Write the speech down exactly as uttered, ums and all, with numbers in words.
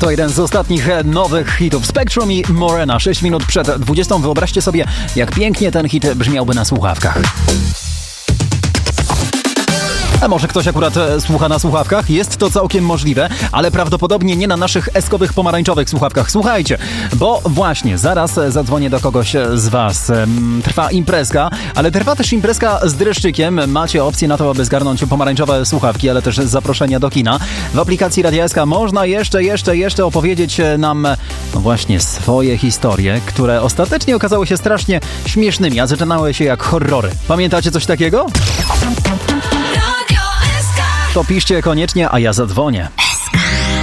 To jeden z ostatnich nowych hitów Spectrum i Morena. sześć minut przed dwudziestą. Wyobraźcie sobie, jak pięknie ten hit brzmiałby na słuchawkach. A może ktoś akurat słucha na słuchawkach? Jest to całkiem możliwe, ale prawdopodobnie nie na naszych eskowych, pomarańczowych słuchawkach. Słuchajcie, bo właśnie zaraz zadzwonię do kogoś z was. Trwa imprezka, ale trwa też imprezka z dreszczykiem. Macie opcję na to, aby zgarnąć pomarańczowe słuchawki, ale też zaproszenia do kina. W aplikacji Radia S K można jeszcze, jeszcze, jeszcze opowiedzieć nam no właśnie swoje historie, które ostatecznie okazały się strasznie śmiesznymi, a zaczynały się jak horrory. Pamiętacie coś takiego? To piszcie koniecznie, a ja zadzwonię.